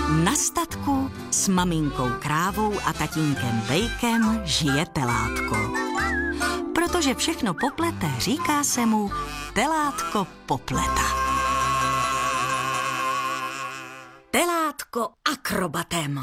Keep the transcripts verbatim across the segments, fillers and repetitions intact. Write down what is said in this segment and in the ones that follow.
Na statku s maminkou krávou a tatínkem Bejkem žije telátko. Protože všechno poplete, říká se mu telátko popleta. Telátko akrobatem.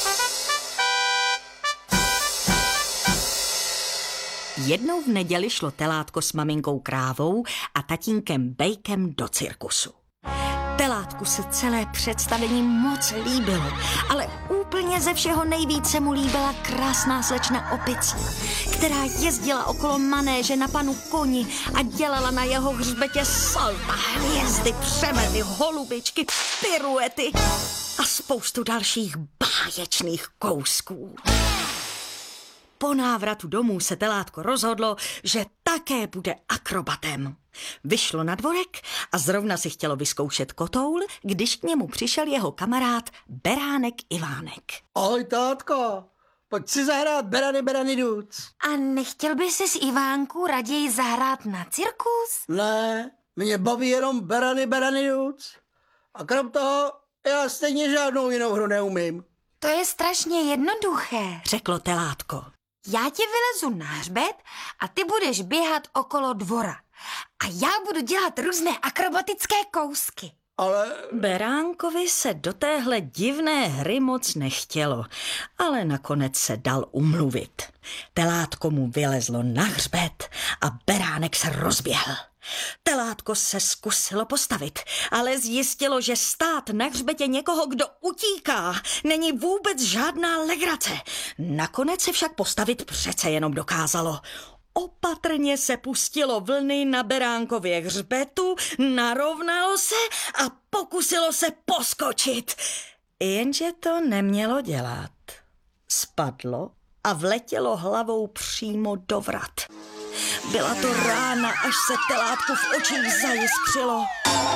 Jednou v neděli šlo telátko s maminkou krávou a tatínkem Bejkem do cirkusu. Telátku se celé představení moc líbilo, ale úplně ze všeho nejvíce mu líbila krásná slečna Opice, která jezdila okolo manéže na panu koni a dělala na jeho hřbetě salta, hvězdy, přemety, holubičky, piruety a spoustu dalších báječných kousků. Po návratu domů se telátko rozhodlo, že také bude akrobatem. Vyšlo na dvorek a zrovna si chtělo vyzkoušet kotoul, když k němu přišel jeho kamarád Beránek Ivánek. Ahoj, tátko, pojď si zahrát Berany Berany Duc. A nechtěl by si s Ivánku raději zahrát na cirkus? Ne, mě baví jenom Berany Berany Duc. A krom toho, já stejně žádnou jinou hru neumím. To je strašně jednoduché, řeklo telátko. Já ti vylezu na hřbet a ty budeš běhat okolo dvora. A já budu dělat různé akrobatické kousky. Ale... Beránkovi se do téhle divné hry moc nechtělo, ale nakonec se dal umluvit. Telátko mu vylezlo na hřbet a Beránek se rozběhl. Telátko se zkusilo postavit, ale zjistilo, že stát na hřbetě někoho, kdo utíká, není vůbec žádná legrace. Nakonec se však postavit přece jenom dokázalo. Opatrně se pustilo vlny na Beránkově hřbetu, narovnalo se a pokusilo se poskočit. Jenže to nemělo dělat. Spadlo a vletělo hlavou přímo do vrat. Byla to rána, až se telátku v očích zajiskřilo.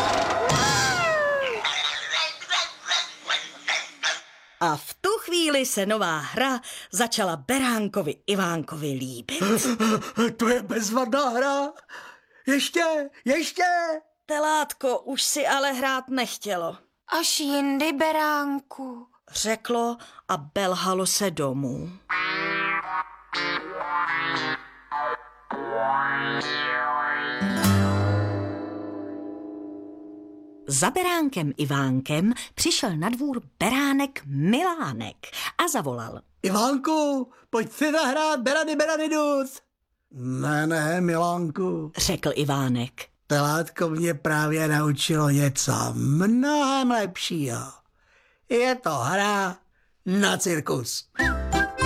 A v tu chvíli se nová hra začala Beránkovi Ivánkovi líbit. To je bezvadná hra. Ještě, ještě. Telátko už si ale hrát nechtělo. Až jindy, Beránku, řeklo a belhalo se domů. Za Beránkem Ivánkem přišel na dvůr Beránek Milánek a zavolal. Ivánku, pojď si zahrát Berany Berany Duc. Ne, ne, Milánku, řekl Ivánek. Telátko mě právě naučilo něco mnohem lepšího. Je to hra na cirkus.